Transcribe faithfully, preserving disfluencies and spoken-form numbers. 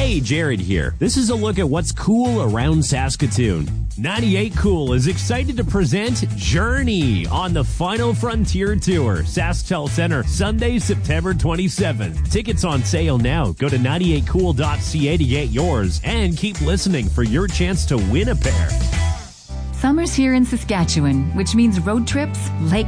Hey, Jared here. This is a look at what's cool around Saskatoon. ninety-eight Cool is excited to present Journey on the Final Frontier Tour, SaskTel Center, Sunday, September twenty-seventh. Tickets on sale now. Go to ninety-eight cool dot c a to get yours and keep listening for your chance to win a pair. Summer's here in Saskatchewan, which means road trips, lake